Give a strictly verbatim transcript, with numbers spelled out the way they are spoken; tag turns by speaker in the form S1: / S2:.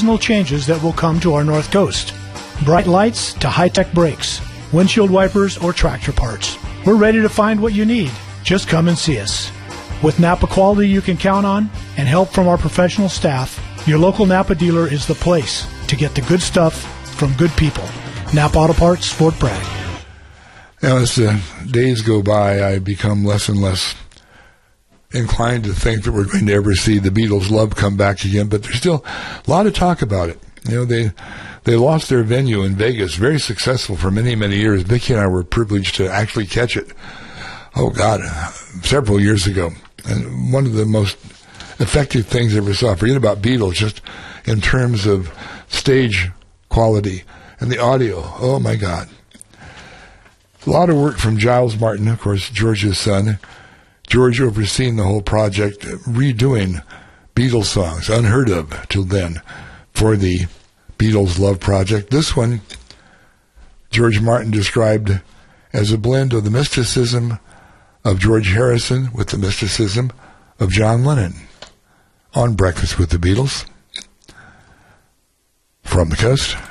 S1: seasonal changes that will come to our North Coast. Bright lights to high-tech brakes, windshield wipers, or tractor parts. We're ready to find what you need. Just come and see us. With Napa quality you can count on and help from our professional staff, your local Napa dealer is the place to get the good stuff from good people. Napa Auto Parts, Fort Bragg.
S2: Now, as the days go by, I become less and less inclined to think that we're going to ever see the Beatles' Love come back again, but there's still a lot of talk about it. You know, they they lost their venue in Vegas, very successful for many, many years. Vicki and I were privileged to actually catch it, oh, God, several years ago. And one of the most effective things I ever saw, forget about Beatles, just in terms of stage quality and the audio, oh, my God. A lot of work from Giles Martin, of course, George's son. George overseeing the whole project, redoing Beatles songs, unheard of till then, for the Beatles Love Project. This one, George Martin described as a blend of the mysticism of George Harrison with the mysticism of John Lennon on Breakfast with the Beatles. From the coast.